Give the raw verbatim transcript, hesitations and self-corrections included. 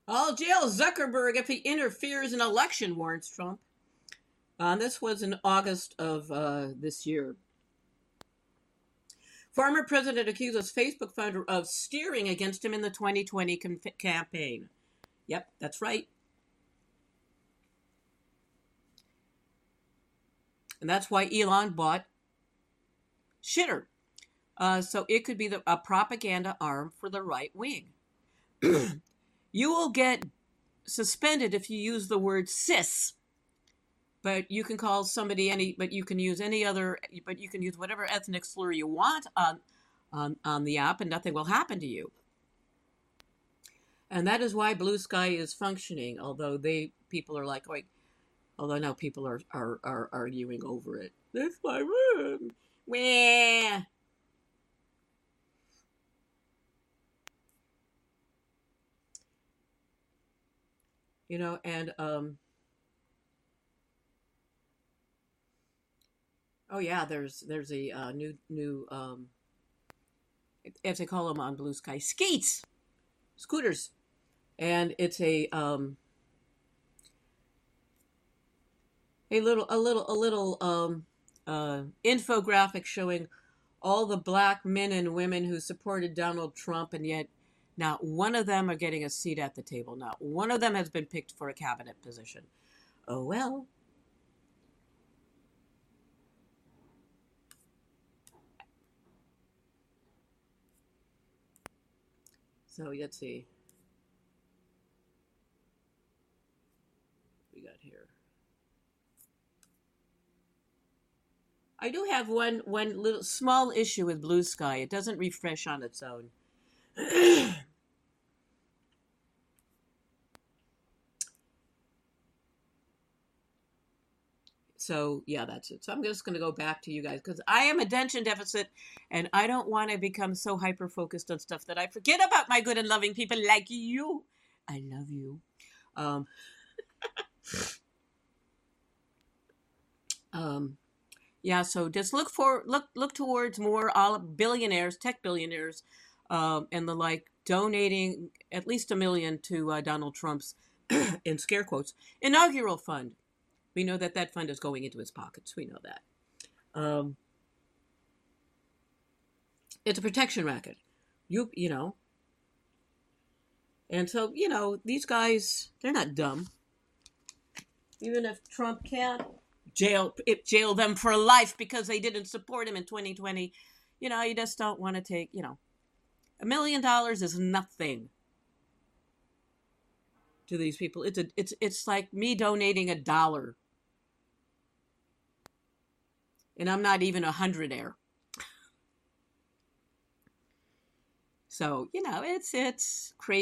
I'll jail Zuckerberg if he interferes in election, warns Trump. Uh, this was in August of uh, this year. Former president accuses Facebook founder of steering against him in the twenty twenty com- campaign. Yep, that's right. And that's why Elon bought Shitter. Uh, so it could be the, a propaganda arm for the right wing. You will get suspended if you use the word cis, but you can call somebody any, but you can use any other, but you can use whatever ethnic slur you want on, on, on the app and nothing will happen to you. And that is why Blue Sky is functioning, although they, people are like, wait, although now people are, are, are arguing over it. That's my room. Wah. You know, and, um, oh yeah, there's, there's a uh, new, new, um, as they call them on Blue Sky, skates, scooters. And it's a, um, a little, a little, a little, um, uh, infographic showing all the black men and women who supported Donald Trump, and yet not one of them are getting a seat at the table. Not one of them has been picked for a cabinet position. Oh well. So let's see. What we got here. I do have one one little small issue with Blue Sky. It doesn't refresh on its own. So yeah, that's it. So I'm just going to go back to you guys because I am attention deficit, and I don't want to become so hyper focused on stuff that I forget about my good and loving people like you. I love you. Um, um, yeah. So just look for look look towards more all billionaires, tech billionaires, um, and the like donating at least a million to uh, Donald Trump's in scare quotes inaugural fund. We know that that fund is going into his pockets. We know that. Um, it's a protection racket. You you know. And so, you know, these guys, they're not dumb. Even if Trump can't jail jail them for life because they didn't support him in twenty twenty, you know, you just don't want to take, you know, a million dollars is nothing to these people. It's a it's it's like me donating a dollar. And I'm not even a hundredaire. So, you know, it's it's crazy.